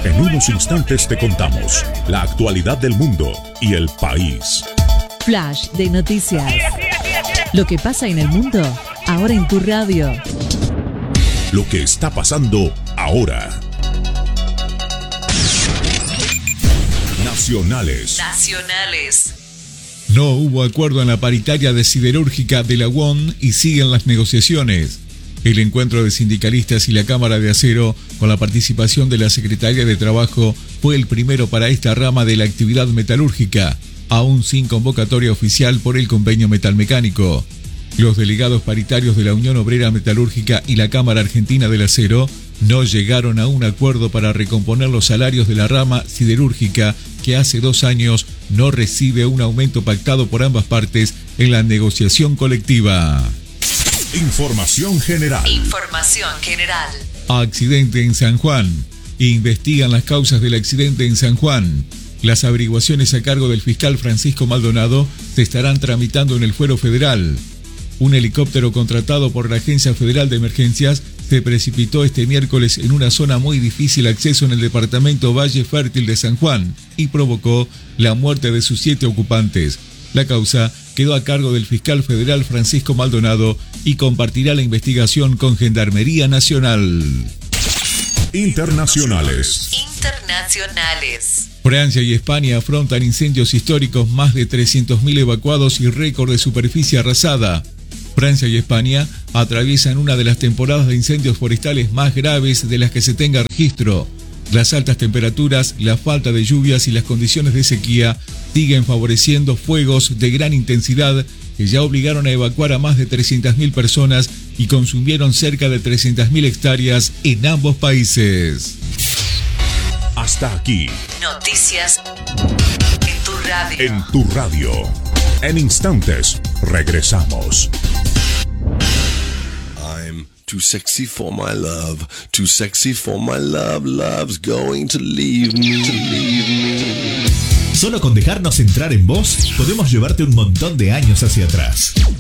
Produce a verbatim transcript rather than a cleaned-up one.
En unos instantes te contamos la actualidad del mundo y el país. Flash de noticias. Lo que pasa en el mundo, ahora en tu radio. Lo que está pasando ahora. Nacionales. Nacionales. No hubo acuerdo en la paritaria de siderúrgica de la U O N y siguen las negociaciones. El encuentro de sindicalistas y la Cámara de Acero, con la participación de la Secretaría de Trabajo, fue el primero para esta rama de la actividad metalúrgica, aún sin convocatoria oficial por el convenio metalmecánico. Los delegados paritarios de la Unión Obrera Metalúrgica y la Cámara Argentina del Acero no llegaron a un acuerdo para recomponer los salarios de la rama siderúrgica, que hace dos años no recibe un aumento pactado por ambas partes en la negociación colectiva. Información general. Información general. Accidente en San Juan. Investigan las causas del accidente en San Juan. Las averiguaciones a cargo del fiscal Francisco Maldonado se estarán tramitando en el fuero federal. Un helicóptero contratado por la Agencia Federal de Emergencias se precipitó este miércoles en una zona muy difícil de acceso en el departamento Valle Fértil de San Juan y provocó la muerte de sus siete ocupantes. La causa quedó a cargo del fiscal federal Francisco Maldonado y compartirá la investigación con Gendarmería Nacional. Internacionales. Internacionales. Francia y España afrontan incendios históricos, más de trescientos mil evacuados y récord de superficie arrasada. Francia y España atraviesan una de las temporadas de incendios forestales más graves de las que se tenga registro. Las altas temperaturas, la falta de lluvias y las condiciones de sequía siguen favoreciendo fuegos de gran intensidad que ya obligaron a evacuar a más de trescientas mil personas y consumieron cerca de trescientas mil hectáreas en ambos países. Hasta aquí. Noticias en tu radio. En tu radio. En instantes regresamos. I'm too sexy for my love, too sexy for my love, love's going to leave me, to leave me. Solo con dejarnos entrar en vos, podemos llevarte un montón de años hacia atrás.